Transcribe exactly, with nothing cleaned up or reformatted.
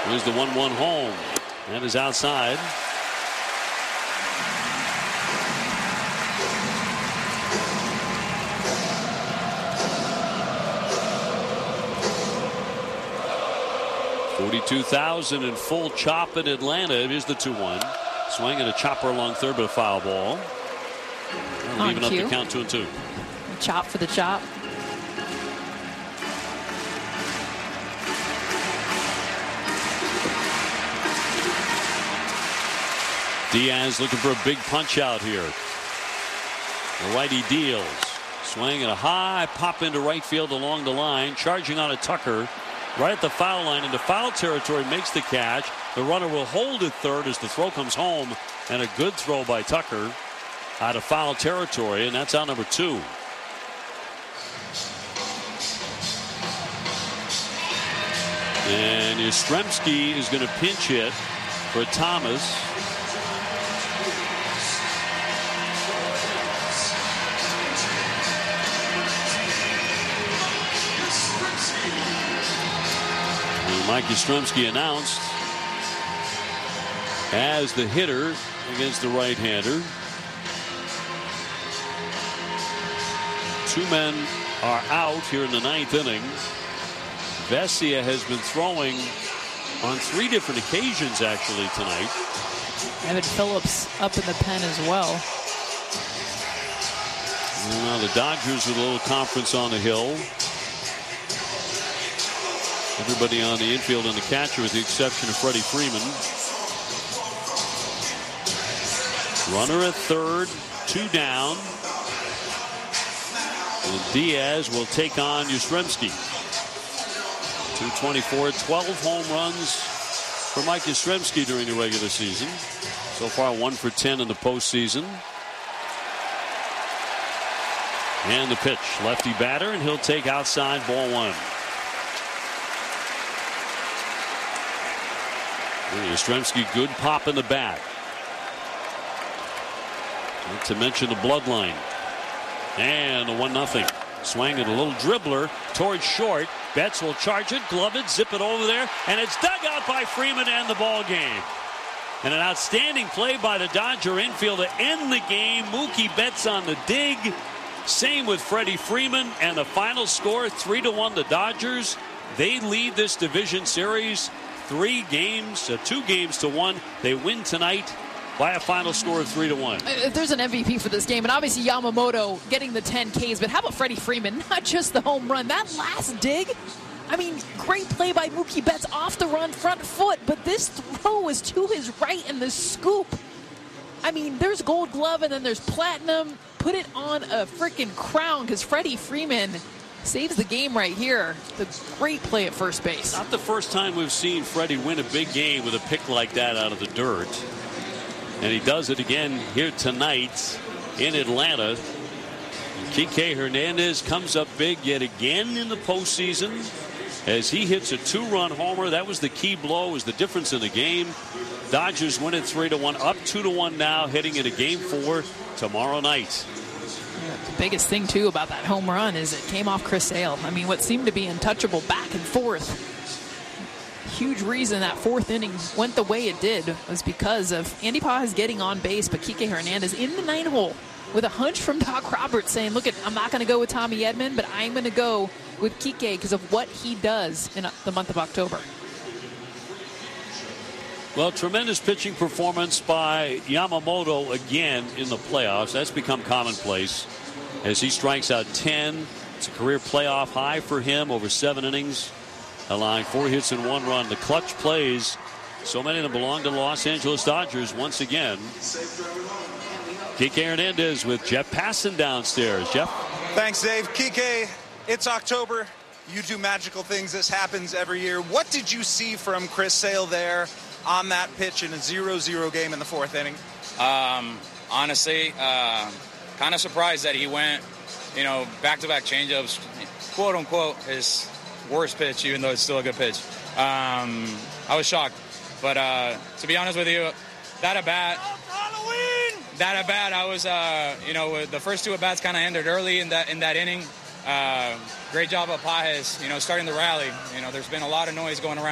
Here's the one one home. That is outside. forty-two thousand in full chop in Atlanta. Here's the two one. Swing and a chopper along third, but a foul ball. Leaving up the count two and two. Chop for the chop. Diaz looking for a big punch out here. The righty deals. Swing and a high pop into right field along the line. Charging on a Tucker. Right at the foul line into foul territory, makes the catch. The runner will hold at third as the throw comes home, and a good throw by Tucker out of foul territory, and that's out number two. And Yastrzemski is going to pinch hit for Thomas. Mike Yastrzemski announced as the hitter against the right-hander. Two men are out here in the ninth inning. Vesia has been throwing on three different occasions actually tonight. Evan Phillips up in the pen as well. Well, the Dodgers with a little conference on the hill. Everybody on the infield and the catcher with the exception of Freddie Freeman. Runner at third, two down. And Diaz will take on Yastrzemski. two twenty-four, twelve home runs for Mike Yastrzemski during the regular season. So far one for ten in the postseason. And the pitch, lefty batter, and he'll take outside, ball one. Yastrzemski, good pop in the bat. Not to mention the bloodline. And a one nothing. Swing at a little dribbler towards short. Betts will charge it, glove it, zip it over there, and it's dug out by Freeman and the ball game. And an outstanding play by the Dodger infield to end the game. Mookie Betts on the dig. Same with Freddie Freeman, and the final score three to one. The Dodgers, they lead this division series three games, uh, two games to one. They win tonight by a final score of three to one. If there's an M V P for this game, and obviously Yamamoto getting the ten Ks, but how about Freddie Freeman? Not just the home run. That last dig, I mean, great play by Mookie Betts off the run, front foot, but this throw was to his right and the scoop. I mean, there's Gold Glove and then there's Platinum. Put it on a freaking crown because Freddie Freeman saves the game right here. The great play at first base. Not the first time we've seen Freddie win a big game with a pick like that out of the dirt. And he does it again here tonight in Atlanta. Kike Hernandez comes up big yet again in the postseason as he hits a two-run homer. That was the key blow, was the difference in the game. Dodgers win it three to one, up two to one now, heading into game four tomorrow night. The biggest thing, too, about that home run is it came off Chris Sale. I mean, what seemed to be untouchable back and forth. Huge reason that fourth inning went the way it did was because of Andy Paz getting on base, but Kike Hernandez in the nine hole with a hunch from Doc Roberts saying, look, I'm not going to go with Tommy Edman, but I'm going to go with Kike because of what he does in the month of October. Well, tremendous pitching performance by Yamamoto again in the playoffs. That's become commonplace as he strikes out ten. It's a career playoff high for him over seven innings, allowing four hits and one run. The clutch plays, so many of them belong to the Los Angeles Dodgers once again. Kike Hernandez with Jeff Passan downstairs. Jeff? Thanks, Dave. Kike, it's October. You do magical things. This happens every year. What did you see from Chris Sale there on that pitch in a zero zero game in the fourth inning? Um, honestly, uh, kind of surprised that he went, you know, back-to-back changeups, quote unquote, his worst pitch, even though it's still a good pitch. Um, I was shocked, but uh, to be honest with you, that at bat, that at bat, I was, uh, you know, the first two at bats kind of ended early in that in that inning. Uh, great job of Pages, you know, starting the rally. You know, there's been a lot of noise going around.